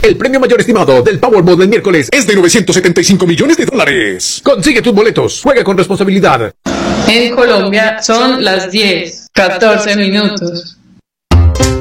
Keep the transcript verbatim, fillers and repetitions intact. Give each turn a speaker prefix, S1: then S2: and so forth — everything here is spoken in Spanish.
S1: El premio mayor estimado del Powerball del miércoles es de novecientos setenta y cinco millones de dólares. Consigue tus boletos. Juega con responsabilidad.
S2: En Colombia son las diez, catorce minutos.